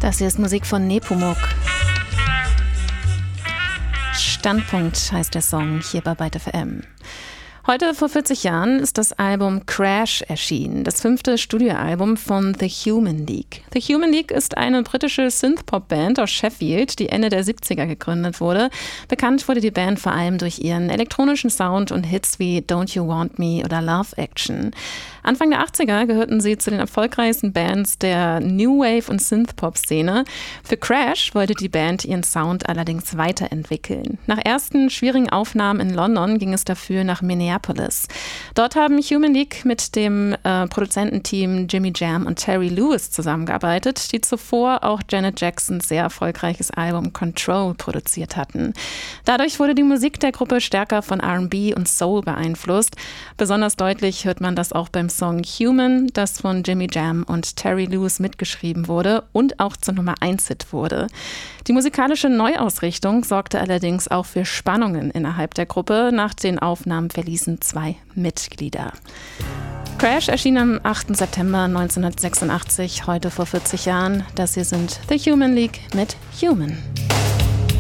Das hier ist Musik von Nepomuk. Standpunkt heißt der Song hier bei Byte FM. Heute vor 40 Jahren ist das Album Crash erschienen, das 5. Studioalbum von The Human League. The Human League ist eine britische Synthpop-Band aus Sheffield, die Ende der 70er gegründet wurde. Bekannt wurde die Band vor allem durch ihren elektronischen Sound und Hits wie Don't You Want Me oder Love Action. Anfang der 80er gehörten sie zu den erfolgreichsten Bands der New Wave- und Synthpop-Szene. Für Crash wollte die Band ihren Sound allerdings weiterentwickeln. Nach ersten schwierigen Aufnahmen in London ging es dafür nach Minneapolis. Dort haben Human League mit dem Produzententeam Jimmy Jam und Terry Lewis zusammengearbeitet, die zuvor auch Janet Jacksons sehr erfolgreiches Album Control produziert hatten. Dadurch wurde die Musik der Gruppe stärker von R&B und Soul beeinflusst. Besonders deutlich hört man das auch beim Song Human, das von Jimmy Jam und Terry Lewis mitgeschrieben wurde und auch zur Nummer-1-Hit wurde. Die musikalische Neuausrichtung sorgte allerdings auch für Spannungen innerhalb der Gruppe. Nach den Aufnahmen verließen 2 Mitglieder. Crash erschien am 8. September 1986, heute vor 40 Jahren. Das hier sind The Human League mit Human.